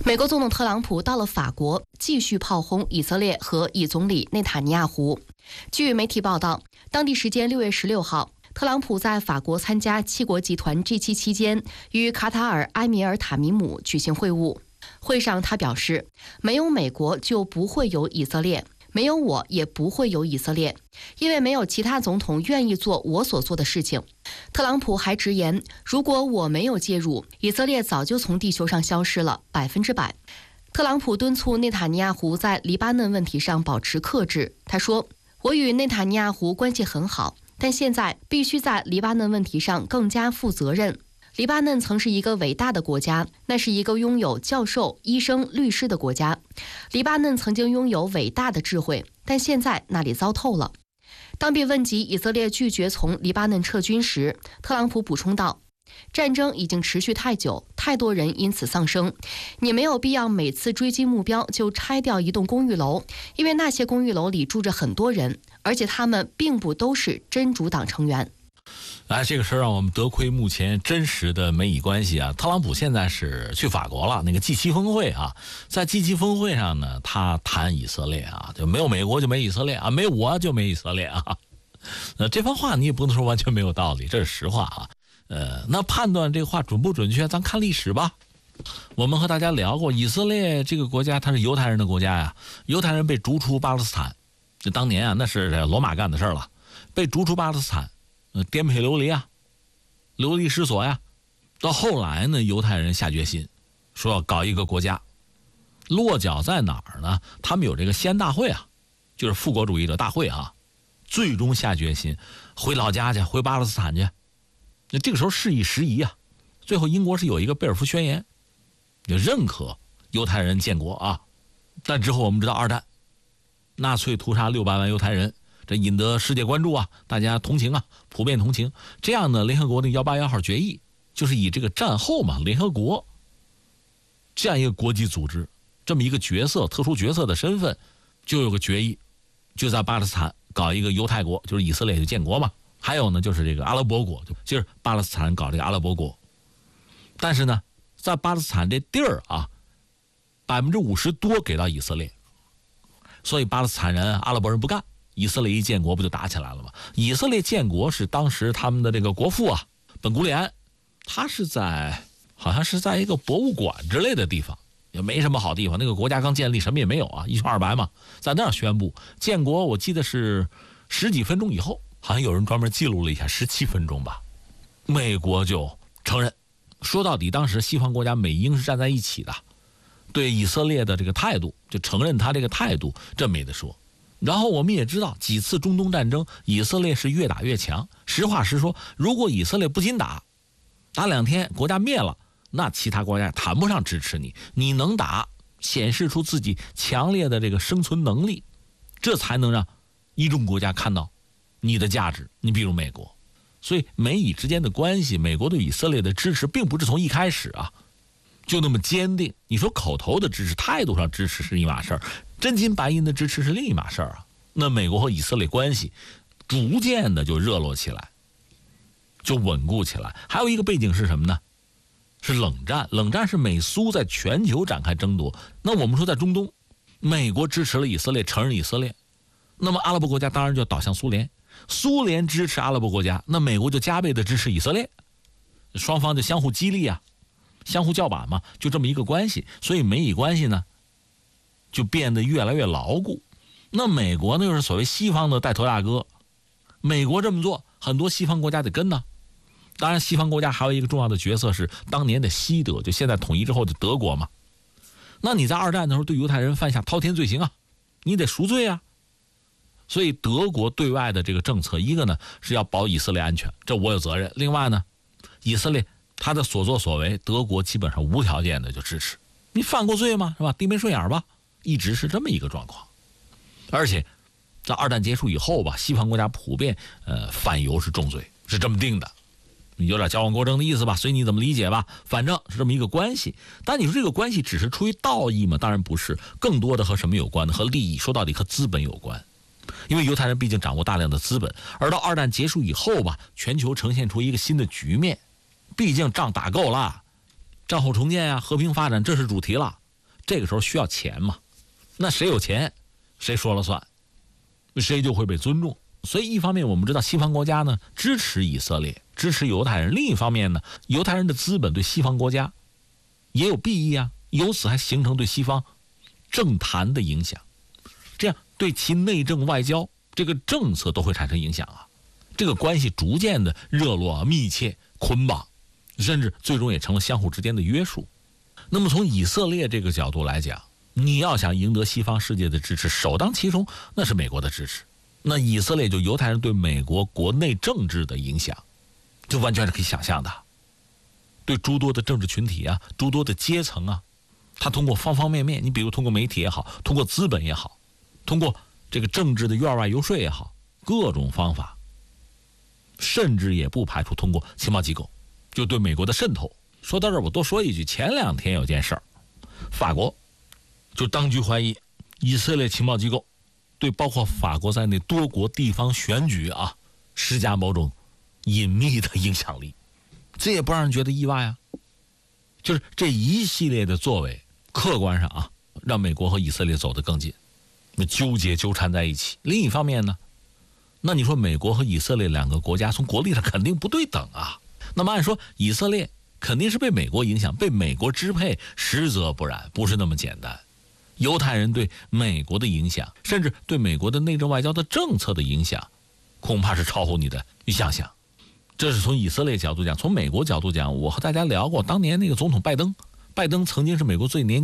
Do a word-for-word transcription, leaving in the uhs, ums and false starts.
美国总统特朗普到了法国，继续炮轰以色列和以总理内塔尼亚胡。据媒体报道，当地时间六月十六号，特朗普在法国参加七国集团 G 七 期间，与卡塔尔埃米尔塔米姆举行会晤。会上，他表示，没有美国就不会有以色列，没有我也不会有以色列，因为没有其他总统愿意做我所做的事情。特朗普还直言，如果我没有介入，以色列早就从地球上消失了，百分之百。特朗普敦促内塔尼亚胡在黎巴嫩问题上保持克制。他说，我与内塔尼亚胡关系很好，但现在必须在黎巴嫩问题上更加负责任。黎巴嫩曾是一个伟大的国家，那是一个拥有教授、医生、律师的国家。黎巴嫩曾经拥有伟大的智慧，但现在那里糟透了。当被问及以色列拒绝从黎巴嫩撤军时，特朗普补充道，战争已经持续太久，太多人因此丧生，你没有必要每次追击目标就拆掉一栋公寓楼，因为那些公寓楼里住着很多人，而且他们并不都是真主党成员。 哎，这个事儿让我们得窥目前真实的美以关系啊。特朗普现在是去法国了，那个 G 七 峰会啊，在 G 七 峰会上呢，他谈以色列啊，就没有美国就没以色列啊，没有我就没以色列啊。呃，这番话你也不能说完全没有道理，这是实话啊。呃，那判断这个话准不准确，咱看历史吧。我们和大家聊过，以色列这个国家它是犹太人的国家呀，犹太人被逐出巴勒斯坦，这当年啊那是罗马干的事了，被逐出巴勒斯坦。呃，颠沛流离啊，流离失所呀。到后来呢，犹太人下决心，说要搞一个国家。落脚在哪儿呢？他们有这个西安大会啊，就是复国主义者大会啊。最终下决心回老家去，回巴勒斯坦去。那这个时候事已时移啊。最后英国是有一个贝尔福宣言，就认可犹太人建国啊。但之后我们知道二战，纳粹屠杀六百万犹太人。这引得世界关注啊，大家同情啊，普遍同情。这样呢，联合国的一八一号决议就是以这个战后嘛，联合国这样一个国际组织，这么一个角色，特殊角色的身份，就有个决议，就在巴勒斯坦搞一个犹太国，就是以色列就建国嘛。还有呢，就是这个阿拉伯国，就是巴勒斯坦搞这个阿拉伯国。但是呢，在巴勒斯坦这地儿啊，百分之五十多给到以色列，所以巴勒斯坦人、阿拉伯人不干。以色列一建国不就打起来了吗？以色列建国是当时他们的这个国父啊，本古里安，他是在好像是在一个博物馆之类的地方，也没什么好地方，那个国家刚建立，什么也没有啊，一穷二白嘛，在那儿宣布建国。我记得是十几分钟以后，好像有人专门记录了一下，十七分钟吧，美国就承认。说到底，当时西方国家美英是站在一起的，对以色列的这个态度，就承认他这个态度，这没得说。然后我们也知道，几次中东战争，以色列是越打越强。实话实说，如果以色列不仅打，打两天国家灭了，那其他国家谈不上支持你。你能打，显示出自己强烈的这个生存能力，这才能让一众国家看到你的价值。你比如美国，所以美以之间的关系，美国对以色列的支持，并不是从一开始啊就那么坚定。你说口头的支持，态度上支持是一码事儿，真金白银的支持是另一码事儿啊。那美国和以色列关系逐渐的就热络起来，就稳固起来。还有一个背景是什么呢？是冷战。冷战是美苏在全球展开争夺。那我们说在中东，美国支持了以色列，承认以色列，那么阿拉伯国家当然就倒向苏联，苏联支持阿拉伯国家，那美国就加倍的支持以色列，双方就相互激励啊，相互叫板嘛，就这么一个关系。所以美以关系呢就变得越来越牢固。那美国呢又是所谓西方的带头大哥，美国这么做，很多西方国家得跟呢。当然西方国家还有一个重要的角色是当年的西德，就现在统一之后的德国嘛。那你在二战的时候对犹太人犯下滔天罪行啊，你得赎罪啊。所以德国对外的这个政策，一个呢是要保以色列安全，这我有责任。另外呢，以色列他的所作所为，德国基本上无条件的就支持。你犯过罪吗？是吧？低眉顺眼吧，一直是这么一个状况。而且在二战结束以后吧，西方国家普遍呃反犹是重罪，是这么定的，有点矫枉过正的意思吧，随你怎么理解吧，反正是这么一个关系。但你说这个关系只是出于道义吗？当然不是，更多的和什么有关呢？和利益，说到底和资本有关。因为犹太人毕竟掌握大量的资本，而到二战结束以后吧，全球呈现出一个新的局面，毕竟仗打够了，战后重建啊，和平发展，这是主题了。 这个时候需要钱嘛，那谁有钱谁说了算，谁就会被尊重。所以一方面我们知道西方国家呢支持以色列，支持犹太人，另一方面呢，犹太人的资本对西方国家也有裨益啊，由此还形成对西方政坛的影响，这样对其内政外交这个政策都会产生影响啊。这个关系逐渐的热络、密切、捆绑，甚至最终也成了相互之间的约束。那么从以色列这个角度来讲，你要想赢得西方世界的支持，首当其冲那是美国的支持。那以色列就犹太人对美国国内政治的影响，这完全是可以想象的。对诸多的政治群体啊，诸多的阶层啊，他通过方方面面，你比如通过媒体也好，通过资本也好，通过这个政治的院外游说也好，各种方法，甚至也不排除通过情报机构就对美国的渗透。说到这儿我多说一句，前两天有件事儿，法国就当局怀疑以色列情报机构对包括法国在内多国地方选举啊施加某种隐秘的影响力，这也不让人觉得意外啊。就是这一系列的作为，客观上啊让美国和以色列走得更近，那纠结纠缠在一起。另一方面呢，那你说美国和以色列两个国家从国力上肯定不对等啊。那么按说以色列肯定是被美国影响，被美国支配，实则不然，不是那么简单。犹太人对美国的影响，甚至对美国的内政外交的政策的影响，恐怕是超乎你的想象。这是从以色列角度讲。从美国角度讲，我和大家聊过，当年那个总统拜登，拜登曾经是美国最年轻